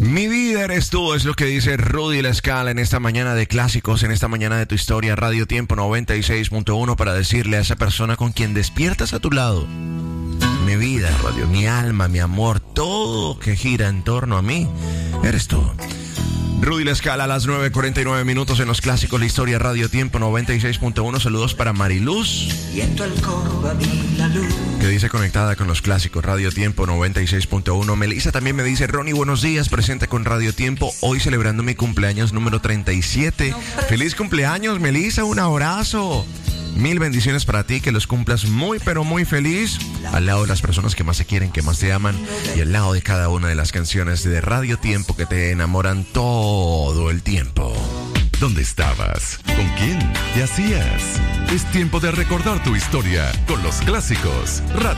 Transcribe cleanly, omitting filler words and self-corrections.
Mi vida eres tú, es lo que dice Rudy La Escala en esta mañana de clásicos, en esta mañana de tu historia, Radio Tiempo 96.1, para decirle a esa persona con quien despiertas a tu lado: mi vida, mi alma, mi amor, todo que gira en torno a mí, eres tú. Rudy La Escala a las 9:49 minutos en los clásicos, la historia, Radio Tiempo 96.1. Saludos para Mariluz, que dice conectada con los clásicos, Radio Tiempo 96.1. Melissa también me dice: Ronnie, buenos días, presente con Radio Tiempo, hoy celebrando mi cumpleaños número 37. ¡Feliz cumpleaños, Melissa! Un abrazo. Mil bendiciones para ti, que los cumplas muy pero muy feliz, al lado de las personas que más se quieren, que más te aman, y al lado de cada una de las canciones de Radio Tiempo que te enamoran todo el tiempo. ¿Dónde estabas? ¿Con quién? ¿Qué hacías? Es tiempo de recordar tu historia con los clásicos.